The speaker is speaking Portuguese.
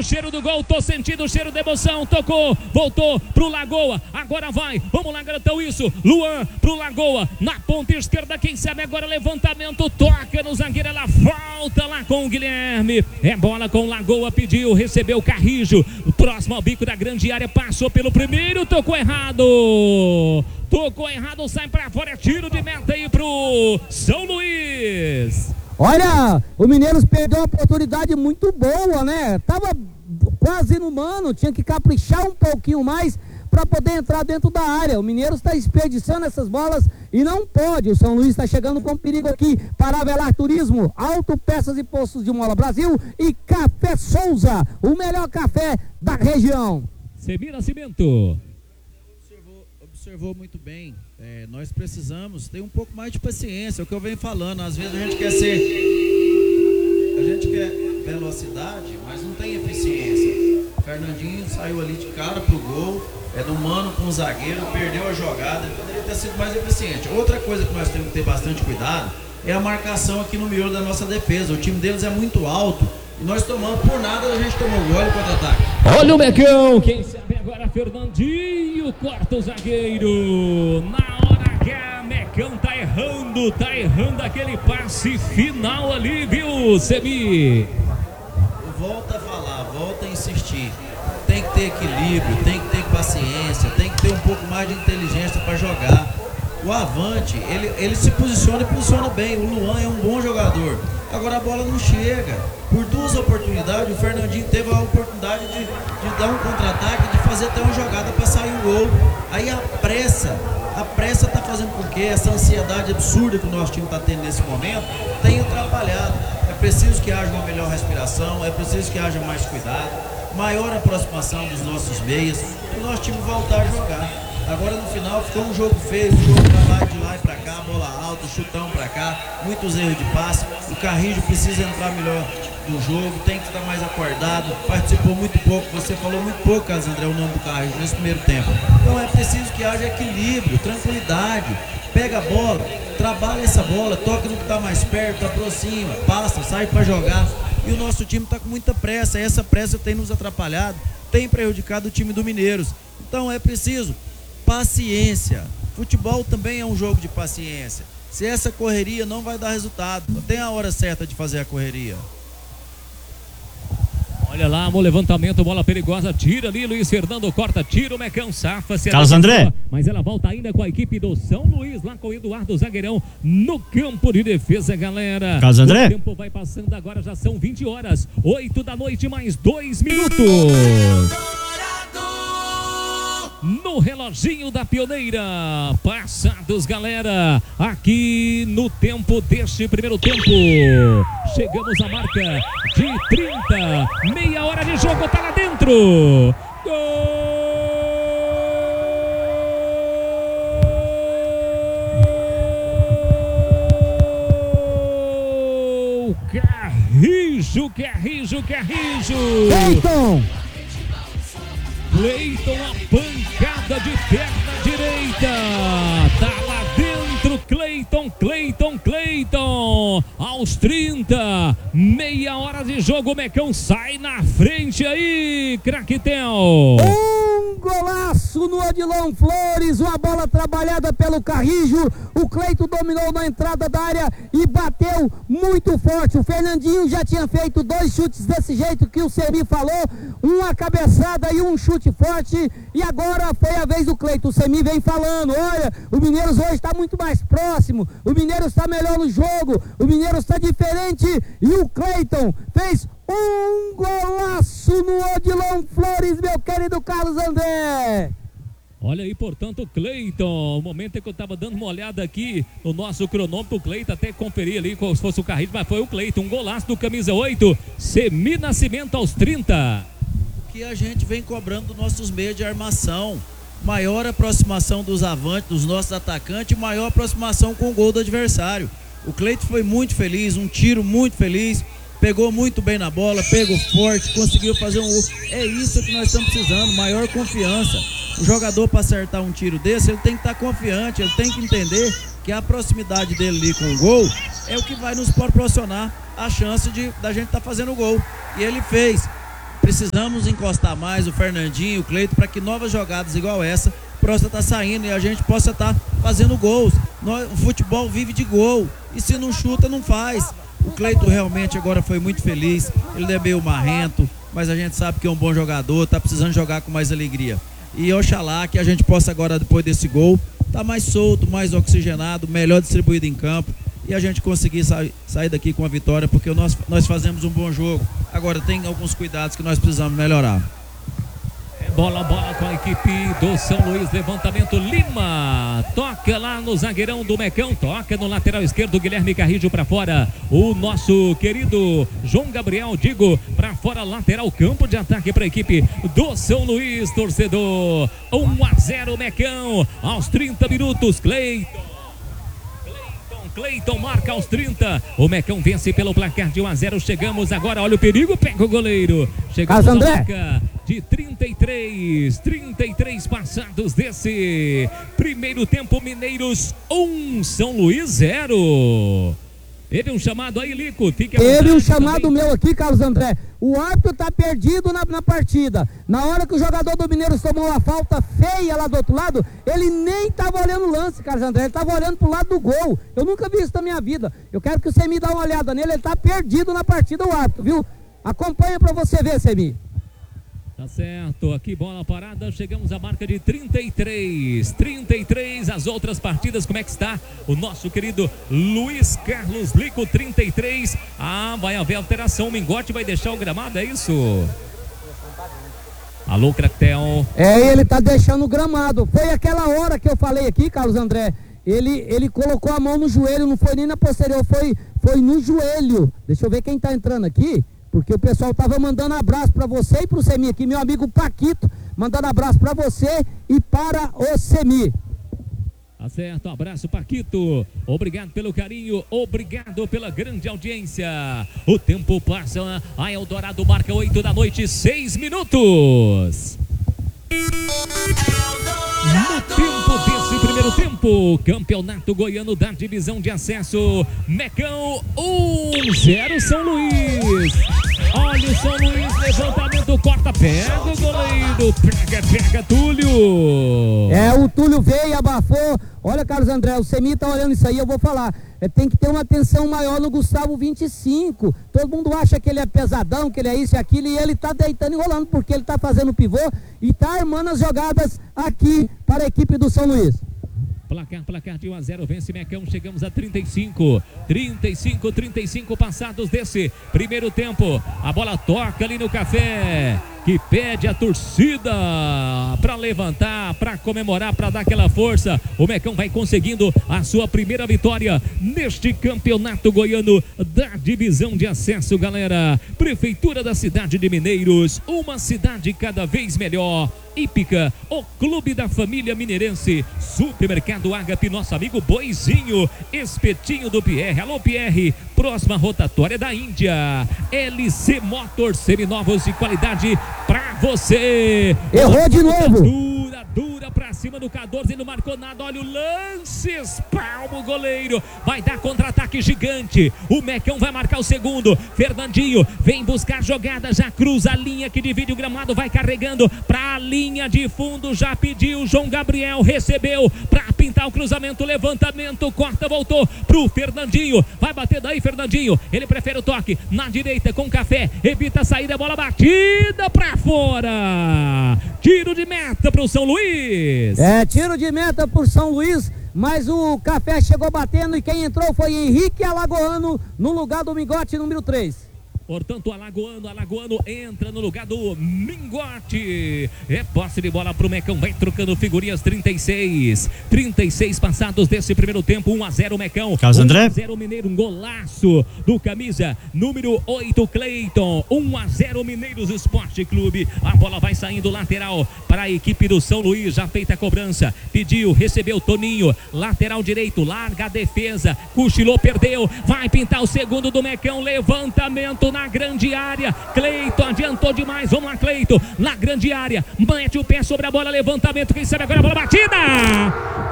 o cheiro do gol, tô sentindo o cheiro de emoção. Tocou, voltou pro Lagoa, agora vai, vamos lá, garotão, isso. Luan pro Lagoa, na ponta esquerda, quem sabe agora levantamento, toca no zagueiro, ela volta lá com o Guilherme. É bola com o Lagoa, pediu, recebeu o Carrijo, próximo ao bico da grande área, passou pelo primeiro, tocou errado, sai pra fora, tiro de meta aí pro São Luís. Olha, o Mineiros perdeu uma oportunidade muito boa, né? Tava quase no mano, tinha que caprichar um pouquinho mais para poder entrar dentro da área. O Mineiros está desperdiçando essas bolas e não pode. O São Luís está chegando com perigo aqui para Avelar Turismo, Autopeças e Postos de Mola Brasil e Café Souza, o melhor café da região. Semir Nascimento. Observou muito bem. Nós precisamos ter um pouco mais de paciência, é o que eu venho falando. Às vezes a gente quer velocidade, mas não tem eficiência. O Fernandinho saiu ali de cara pro gol, do mano com o zagueiro, perdeu a jogada, poderia ter sido mais eficiente. Outra coisa que nós temos que ter bastante cuidado é a marcação aqui no miolo da nossa defesa. O time deles é muito alto e nós tomamos por nada, a gente tomou gol e contra-ataque. Olha o Mecão, quem sabe agora Fernandinho corta o zagueiro. Na hora que a Mecão tá errando aquele passe final ali, viu, Semi? Volta a falar, volta a insistir. Tem que ter equilíbrio, tem que ter paciência, tem que ter um pouco mais de inteligência para jogar. O Avante, ele se posiciona e posiciona bem. O Luan é um bom jogador. Agora a bola não chega. Por duas oportunidades, o Fernandinho teve a oportunidade de dar um contra-ataque, de fazer até uma jogada para sair o gol. Aí a pressa está fazendo com que essa ansiedade absurda que o nosso time está tendo nesse momento tenha atrapalhado. É preciso que haja uma melhor respiração, é preciso que haja mais cuidado, maior aproximação dos nossos meias, para o nosso time voltar a jogar. Agora no final ficou um jogo feio, um jogo de lá e pra cá, bola alta, chutão pra cá, muitos erros de passe. O Carrijo precisa entrar melhor no jogo, tem que estar mais acordado, participou muito pouco, você falou muito pouco, Carlos André, o nome do Carrijo nesse primeiro tempo. Então é preciso que haja equilíbrio, tranquilidade, pega a bola, trabalha essa bola, toca no que está mais perto, aproxima, passa, sai para jogar. E o nosso time está com muita pressa, e essa pressa tem nos atrapalhado, tem prejudicado o time do Mineiros. Então é preciso paciência. Futebol também é um jogo de paciência. Se essa correria não vai dar resultado, tem a hora certa de fazer a correria. Olha lá, o levantamento, bola perigosa, tira ali, Luiz Fernando corta, tira o Mecão, safa. Carlos André. Mas ela volta ainda com a equipe do São Luís, lá com o Eduardo Zagueirão, no campo de defesa, galera. Carlos André. O tempo vai passando agora, já são 20 horas, 8 da noite, mais 2 minutos. No reloginho da Pioneira, passados, galera, aqui no tempo deste primeiro tempo, chegamos à marca de 30, meia hora de jogo, tá lá dentro, gol, Carrijo, Cleiton, a pancada de perna direita, tá lá dentro, Cleiton, aos 30, meia hora de jogo, o Mecão sai na frente aí, Craquetel. Um golaço no Odilon Flores, uma bola trabalhada pelo Carrijo, o Cleiton dominou na entrada da área e bateu muito forte. O Fernandinho já tinha feito 2 chutes desse jeito que o Semi falou, uma cabeçada e um chute forte, e agora foi a vez do Cleiton. O Semi vem falando, olha, o Mineiros hoje está muito mais próximo, o Mineiros está melhor no jogo, o Mineiros está diferente, e o Cleiton fez um golaço no Odilon Flores, meu querido Carlos André. Olha aí, portanto, Cleiton, o momento em que eu estava dando uma olhada aqui no nosso cronômetro, o Cleiton até conferir ali como se fosse o Carrijo, mas foi o Cleiton, um golaço do camisa 8, Semi Nascimento aos 30. O que a gente vem cobrando dos nossos meios de armação, maior aproximação dos avantes, dos nossos atacantes, maior aproximação com o gol do adversário. O Cleiton foi muito feliz, um tiro muito feliz, pegou muito bem na bola, pegou forte, conseguiu fazer um gol. É isso que nós estamos precisando, maior confiança. O jogador, para acertar um tiro desse, ele tem que estar confiante, ele tem que entender que a proximidade dele ali com o gol é o que vai nos proporcionar a chance da gente estar fazendo o gol. E ele fez. Precisamos encostar mais o Fernandinho e o Cleito para que novas jogadas igual essa possa estar saindo e a gente possa estar fazendo gols. O futebol vive de gol e se não chuta, não faz. O Cleito realmente agora foi muito feliz, ele é meio marrento, mas a gente sabe que é um bom jogador, está precisando jogar com mais alegria. E oxalá que a gente possa agora, depois desse gol, estar mais solto, mais oxigenado, melhor distribuído em campo e a gente conseguir sair daqui com a vitória, porque nós fazemos um bom jogo. Agora tem alguns cuidados que nós precisamos melhorar. Bola com a equipe do São Luís, levantamento Lima, toca lá no zagueirão do Mecão, toca no lateral esquerdo, Guilherme Carrijo para fora, o nosso querido João Gabriel, para fora, lateral, campo de ataque para a equipe do São Luís, torcedor, 1-0 Mecão, aos 30 minutos, Cleiton marca aos 30. O Mecão vence pelo placar de 1-0. Chegamos agora, olha o perigo, pega o goleiro. Chegamos à marca de 33 passados desse primeiro tempo. Mineiros 1, São Luís 0. Teve um chamado aí, Lico. Teve um chamado também meu aqui, Carlos André. O árbitro tá perdido na partida. Na hora que o jogador do Mineiros tomou uma falta feia lá do outro lado, ele nem tava olhando o lance, Carlos André. Ele tava olhando pro lado do gol. Eu nunca vi isso na minha vida. Eu quero que você me dê uma olhada nele. Ele tá perdido na partida, o árbitro, viu? Acompanha pra você ver, Semi. Tá certo, aqui bola parada, chegamos à marca de 33, as outras partidas, como é que está o nosso querido Luiz Carlos Lico, 33, vai haver alteração, o Mingote vai deixar o gramado, é isso? Alô, Cractel. Ele tá deixando o gramado, foi aquela hora que eu falei aqui, Carlos André, ele colocou a mão no joelho, não foi nem na posterior, foi no joelho, deixa eu ver quem tá entrando aqui. Porque o pessoal tava mandando abraço para você e pro Semi aqui, meu amigo Paquito, mandando abraço para você e para o Semi. Tá certo, abraço Paquito, obrigado pelo carinho, obrigado pela grande audiência. O tempo passa, a Eldorado marca 8 da noite, 6 minutos. No tempo desse primeiro tempo, Campeonato Goiano da Divisão de Acesso, Mecão 1-0 São Luís. Olha o São Luís, levantamento, corta, pega o goleiro, pega Túlio. O Túlio veio, abafou. Olha, Carlos André, o Semi tá olhando isso aí, eu vou falar. Tem que ter uma atenção maior no Gustavo 25. Todo mundo acha que ele é pesadão, que ele é isso e aquilo, e ele tá deitando e rolando, porque ele tá fazendo pivô e tá armando as jogadas aqui para a equipe do São Luís. Placar de 1-0, vence Mecão, chegamos a 35 passados desse primeiro tempo. A bola toca ali no Café, que pede a torcida para levantar, para comemorar, para dar aquela força. O Mecão vai conseguindo a sua primeira vitória neste Campeonato Goiano da Divisão de Acesso, galera. Prefeitura da cidade de Mineiros, uma cidade cada vez melhor. Hípica, o clube da família mineirense. Supermercado Ágape, nosso amigo Boizinho, espetinho do Pierre. Alô, Pierre, próxima rotatória da Índia. LC Motors, seminovos de qualidade pra você. Errou de novo. Dura pra cima do K12, não marcou nada, olha o lance, espalma o goleiro, vai dar contra-ataque gigante, o Mecão vai marcar o segundo, Fernandinho vem buscar jogada, já cruza a linha que divide o gramado, vai carregando pra linha de fundo, já pediu, João Gabriel recebeu pra pintar o cruzamento, levantamento, corta, voltou pro Fernandinho, vai bater daí Fernandinho, ele prefere o toque, na direita com Café, evita a saída, bola batida pra fora, tiro de meta pro São Luís. Tiro de meta por São Luís, mas o Café chegou batendo e quem entrou foi Henrique Alagoano no lugar do Mingote, número 3. Portanto, Alagoano entra no lugar do Mingote. É posse de bola pro Mecão, vai trocando figurinhas. 36 passados desse primeiro tempo. 1-0 Mecão, 1-0 Mineiro, um golaço do camisa número 8 Cleiton. 1-0 Mineiros Esporte Clube. A bola vai saindo lateral para a equipe do São Luís, já feita a cobrança, pediu, recebeu Toninho, lateral direito, larga a defesa, cochilou, perdeu, vai pintar o segundo do Mecão, levantamento na grande área, Cleiton adiantou demais, vamos lá Cleiton, na grande área, mete o pé sobre a bola, levantamento, quem sabe agora a bola batida!